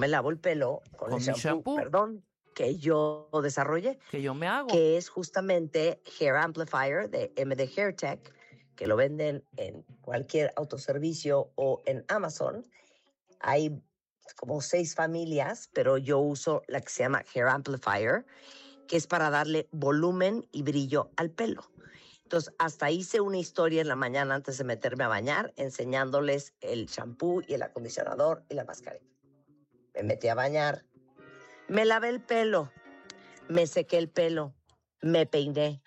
me lavo el pelo con el shampoo, perdón, que yo desarrollé. Que yo me hago. Que es justamente Hair Amplifier de MD Hair Tech, que lo venden en cualquier autoservicio o en Amazon. Hay como 6 familias, pero yo uso la que se llama Hair Amplifier, que es para darle volumen y brillo al pelo. Entonces, hasta hice una historia en la mañana antes de meterme a bañar, enseñándoles el shampoo y el acondicionador y la mascarilla. Me metí a bañar, me lavé el pelo, me sequé el pelo, me peiné,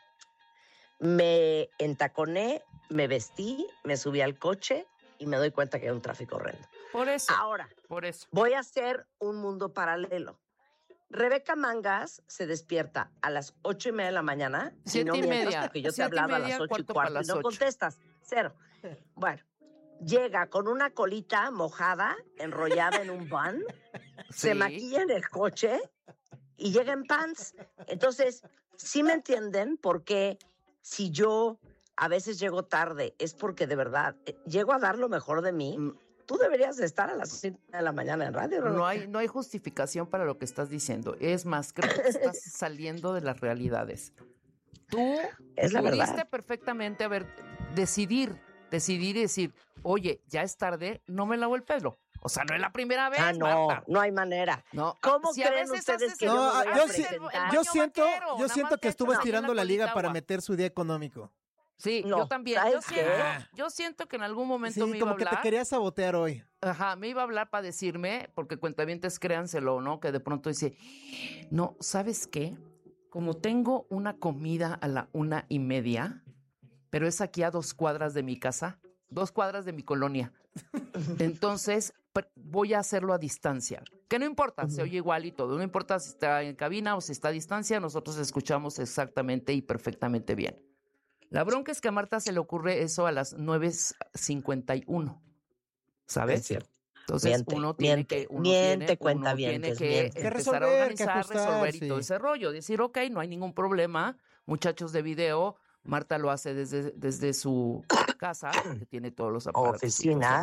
me entaconé, me vestí, me subí al coche y me doy cuenta que hay un tráfico horrendo. Por eso. Ahora, voy a hacer un mundo paralelo. Rebeca Mangas se despierta a las 8:30 de la mañana. 7:30. Porque yo te hablaba a las 8:15 y no contestas. 0. Bueno, llega con una colita mojada, enrollada en un bun, se maquilla en el coche y llega en pants. Entonces, ¿sí me entienden por qué si yo a veces llego tarde es porque de verdad llego a dar lo mejor de mí? Tú deberías de estar a las 7 de la mañana en radio, ¿no? No hay justificación para lo que estás diciendo. Es más, creo que estás saliendo de las realidades. Tú pudiste perfectamente decidir y decir, oye, ya es tarde, no me lavo el pelo. O sea, no es la primera vez, Marta. No hay manera. No. ¿Cómo creen ustedes que yo me voy a presentar? Yo siento que estuvo estirando la liga para meter su día económico. Sí, no, yo también. Yo siento que en algún momento me iba a hablar. Como que te quería sabotear hoy. Ajá, me iba a hablar para decirme, porque cuentavientes créanselo, ¿no? Que de pronto dice, no, ¿sabes qué? Como tengo una comida a la 1:30, pero es aquí a 2 cuadras de mi casa, 2 cuadras de mi colonia. Entonces, voy a hacerlo a distancia. Que no importa, se oye igual y todo. No importa si está en cabina o si está a distancia, nosotros escuchamos exactamente y perfectamente bien. La bronca es que a Marta se le ocurre eso a las 9:51, ¿sabes? Es cierto. Entonces uno tiene que empezar a organizar, resolver y todo ese rollo. Decir, ok, no hay ningún problema, muchachos de video, Marta lo hace desde su casa, que tiene todos los aparatos. Oficina.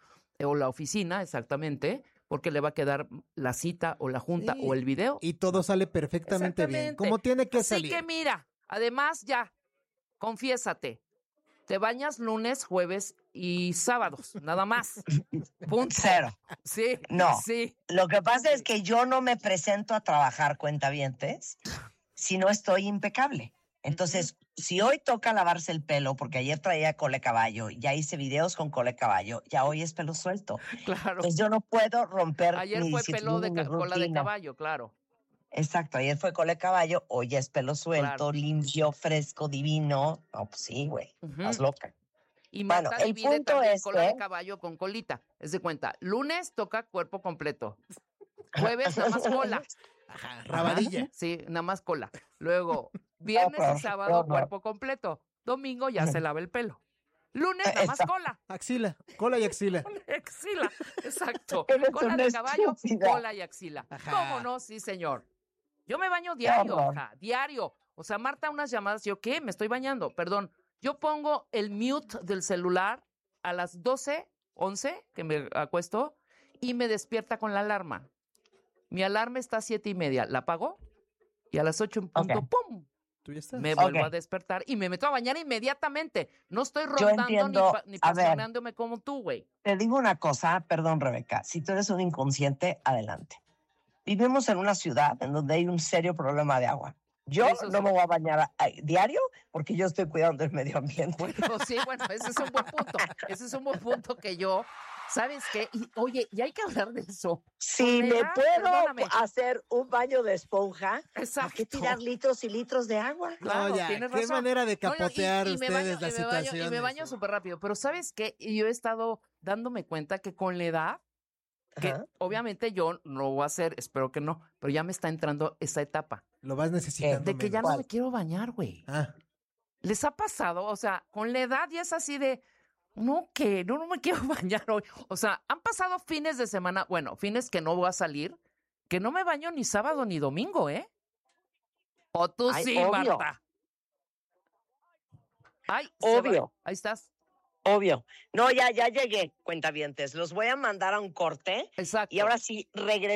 O la oficina, exactamente, porque le va a quedar la cita o la junta o el video. Y todo sale perfectamente bien, como tiene que salir. Así que mira, además ya, confiésate, te bañas lunes, jueves y sábados, nada más. Punto. 0. Sí. No. Sí. Lo que pasa es que yo no me presento a trabajar, cuentavientes, si no estoy impecable. Entonces, si hoy toca lavarse el pelo, porque ayer traía cola de caballo, ya hice videos con cola de caballo, ya hoy es pelo suelto. Claro. Pues yo no puedo romper ayer mi fue pelo de cola de caballo, claro. Exacto, ayer fue cola de caballo, hoy ya es pelo suelto, claro. Limpio, fresco, divino. No, pues sí, güey, estás loca. Y Marta divide también cola de caballo con colita. Es de cuenta, lunes toca cuerpo completo. Jueves nada más cola. Ajá, rabadilla. Sí, nada más cola. Luego, viernes y sábado cuerpo completo. Domingo ya se lava el pelo. Lunes nada más cola. Axila, cola y axila. Axila, exacto. Cola de caballo, cola y axila. Ajá. ¿Cómo no? Sí, señor. Yo me baño diario, diario. O sea, Marta, unas llamadas, ¿yo qué? Me estoy bañando, perdón. Yo pongo el mute del celular a las 12:11, que me acuesto, y me despierta con la alarma. Mi alarma está a 7:30, la apago y a las 8 en punto, ¡pum! ¿Tú ya estás? Me vuelvo a despertar y me meto a bañar inmediatamente. No estoy rondando ni pasionándome como tú, güey. Te digo una cosa, perdón, Rebeca, si tú eres un inconsciente, adelante. Vivimos en una ciudad en donde hay un serio problema de agua. Yo no me voy a bañar diario porque yo estoy cuidando el medio ambiente. Bueno, sí, ese es un buen punto. Ese es un buen punto que yo... ¿Sabes qué? Oye, y hay que hablar de eso. Si me puedo hacer un baño de esponja, ¿a qué tirar litros y litros de agua? Claro, ya, tienes razón. Qué manera de capotear ustedes la situación. Y me baño súper rápido. Pero ¿sabes qué? Yo he estado dándome cuenta que con la edad, que obviamente yo no lo voy a hacer, espero que no, pero ya me está entrando esa etapa. Lo vas necesitando. De que ya no me quiero bañar, güey. ¿Les ha pasado? O sea, con la edad ya es así de... No me quiero bañar hoy. O sea, han pasado fines de semana, fines que no voy a salir, que no me baño ni sábado ni domingo, ¿eh? O tú sí, obvio. Marta. Ay, obvio. Ahí estás. Obvio. No, ya llegué, cuentavientes. Los voy a mandar a un corte. Exacto. Y ahora sí, regreso.